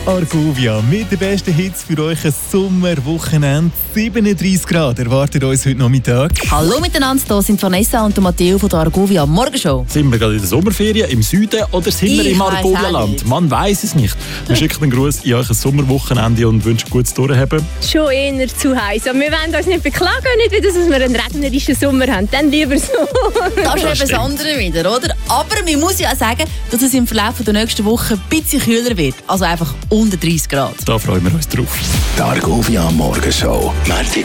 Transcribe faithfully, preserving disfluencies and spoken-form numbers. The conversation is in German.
Argovia mit den besten Hits für euch ein Sommerwochenende. siebenunddreissig Grad erwartet uns heute Nachmittag. Hallo miteinander, hier sind Vanessa und Matteo von der Argovia Morgenshow. Sind wir gerade in der Sommerferien im Süden oder sind Ich wir im weiss Argovia-Land? Man weiß es nicht. Wir schicken einen Gruß in euch ein Sommerwochenende und wünschen gutes Durchhaben. Schon eher zu heiß. Aber wir wollen uns nicht beklagen, nicht wieder, dass wir einen regnerischen Sommer haben. Dann lieber so. Das ist eben das andere wieder, oder? Aber man muss ja auch sagen, dass es im Verlauf der nächsten Woche ein bisschen kühler wird. Also einfach unter dreißig Grad. Da freuen wir uns drauf. Die Argovia Morgenshow.